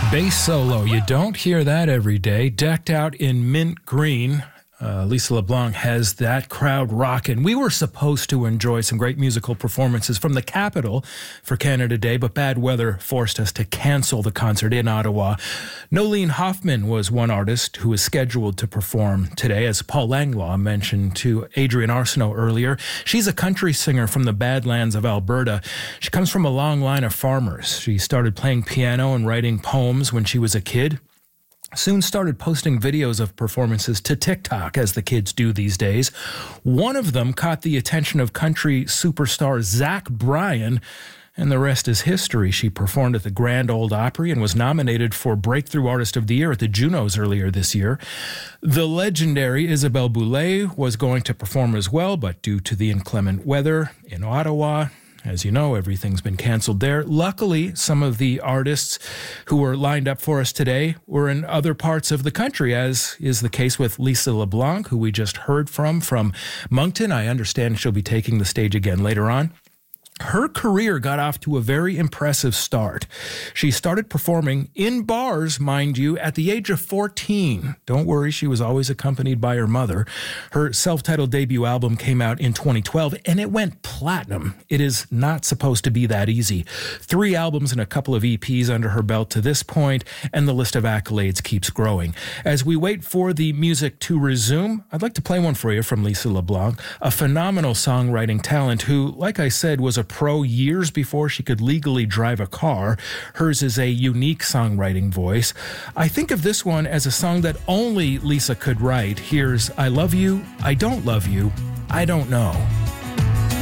Bass solo, you don't hear that every day. Decked out in mint green, Lisa LeBlanc has that crowd rocking. We were supposed to enjoy some great musical performances from the capital for Canada Day, but bad weather forced us to cancel the concert in Ottawa. Nolene Hoffman was one artist who was scheduled to perform today, as Paul Langlois mentioned to Adrian Arsenault earlier. She's a country singer from the Badlands of Alberta. She comes from a long line of farmers. She started playing piano and writing poems when she was a kid. Soon started posting videos of performances to TikTok, as the kids do these days. One of them caught the attention of country superstar Zach Bryan, and the rest is history. She performed at the Grand Ole Opry and was nominated for Breakthrough Artist of the Year at the Junos earlier this year. The legendary Isabelle Boulay was going to perform as well, but due to the inclement weather in Ottawa, as you know, everything's been canceled there. Luckily, some of the artists who were lined up for us today were in other parts of the country, as is the case with Lisa LeBlanc, who we just heard from Moncton. I understand she'll be taking the stage again later on. Her career got off to a very impressive start. She started performing in bars, mind you, at the age of 14. Don't worry, she was always accompanied by her mother. Her self-titled debut album came out in 2012, and it went platinum. It is not supposed to be that easy. 3 albums and a couple of EPs under her belt to this point, and the list of accolades keeps growing. As we wait for the music to resume, I'd like to play one for you from Lisa LeBlanc, a phenomenal songwriting talent who, like I said, was a pro years before she could legally drive a car. Hers is a unique songwriting voice. I think of this one as a song that only Lisa could write. Here's I Love You, I Don't Love You, I Don't Know.